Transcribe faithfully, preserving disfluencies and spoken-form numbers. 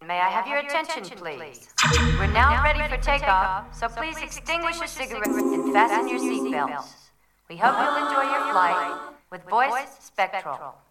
may I have your attention, please? We're now ready for takeoff, so please extinguish your cigarettes and fasten your seatbelts. We hope you'll enjoy your flight with Voice Spectral.